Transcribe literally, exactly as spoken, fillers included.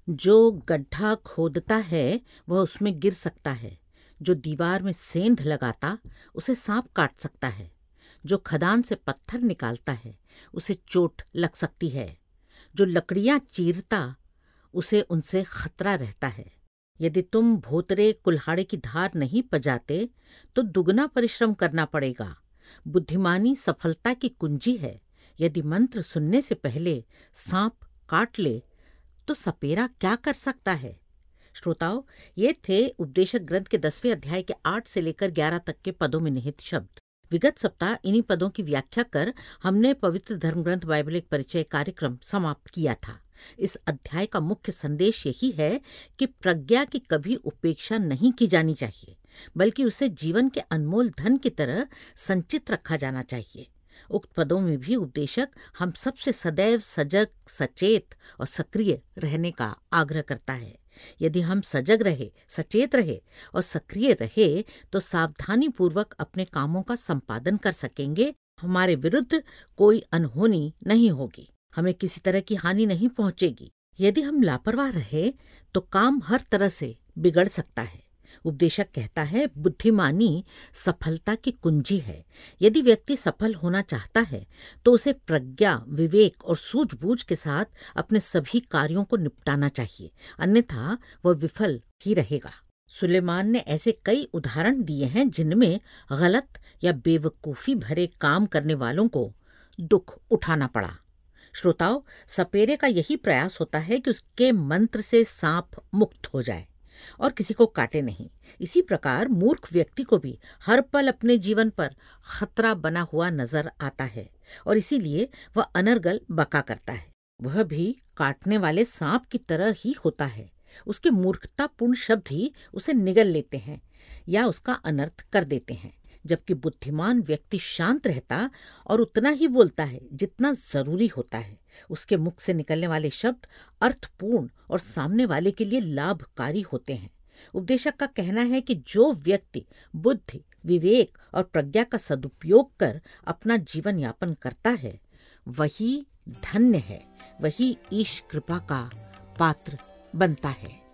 जो गड्ढा खोदता है वह उसमें गिर सकता है। जो दीवार में सेंध लगाता उसे सांप काट सकता है। जो खदान से पत्थर निकालता है उसे चोट लग सकती है। जो लकड़ियां चीरता उसे उनसे खतरा रहता है। यदि तुम भोतरे कुल्हाड़े की धार नहीं पजाते तो दुगना परिश्रम करना पड़ेगा। बुद्धिमानी सफलता की कुंजी है। यदि मंत्र सुनने से पहले सांप काट ले तो सपेरा क्या कर सकता है। श्रोताओं, ये थे उपदेशक ग्रंथ के दसवें अध्याय के आठ से लेकर ग्यारह तक के पदों में निहित शब्द। विगत सप्ताह इन्हीं पदों की व्याख्या कर हमने पवित्र धर्म ग्रंथ बाइबल एक परिचय कार्यक्रम समाप्त किया था। इस अध्याय का मुख्य संदेश यही है कि प्रज्ञा की कभी उपेक्षा नहीं की जानी चाहिए, बल्कि उसे जीवन के अनमोल धन की तरह संचित रखा जाना चाहिए। उक्त पदों में भी उपदेशक हम सबसे सदैव सजग, सचेत और सक्रिय रहने का आग्रह करता है। यदि हम सजग रहे, सचेत रहे और सक्रिय रहे तो सावधानी पूर्वक अपने कामों का संपादन कर सकेंगे। हमारे विरुद्ध कोई अनहोनी नहीं होगी, हमें किसी तरह की हानि नहीं पहुंचेगी। यदि हम लापरवाह रहे तो काम हर तरह से बिगड़ सकता है। उपदेशक कहता है, बुद्धिमानी सफलता की कुंजी है। यदि व्यक्ति सफल होना चाहता है तो उसे प्रज्ञा, विवेक और सूझबूझ के साथ अपने सभी कार्यों को निपटाना चाहिए, अन्यथा वह विफल ही रहेगा। सुलेमान ने ऐसे कई उदाहरण दिए हैं जिनमें गलत या बेवकूफी भरे काम करने वालों को दुख उठाना पड़ा। श्रोताओं, सपेरे का यही प्रयास होता है कि उसके मंत्र से सांप मुक्त हो जाए और किसी को काटे नहीं। इसी प्रकार मूर्ख व्यक्ति को भी हर पल अपने जीवन पर खतरा बना हुआ नजर आता है और इसीलिए वह अनर्गल बका करता है। वह भी काटने वाले सांप की तरह ही होता है। उसके मूर्खतापूर्ण शब्द ही उसे निगल लेते हैं या उसका अनर्थ कर देते हैं, जबकि बुद्धिमान व्यक्ति शांत रहता और उतना ही बोलता है जितना जरूरी होता है। उसके मुख से निकलने वाले शब्द अर्थपूर्ण और सामने वाले के लिए लाभकारी होते हैं। उपदेशक का कहना है कि जो व्यक्ति बुद्धि, विवेक और प्रज्ञा का सदुपयोग कर अपना जीवन यापन करता है वही धन्य है, वही ईश कृपा का पात्र बनता है।